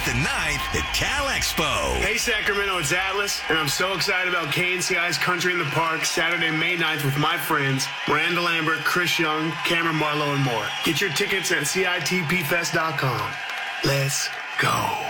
the 9th at Cal Expo. Hey, Sacramento, it's Atlas, and I'm so excited about KNCI's Country in the Park Saturday, May 9th with my friends Miranda Lambert, Chris Young, Cameron Marlowe, and more. Get your tickets at CITPfest.com. Let's go.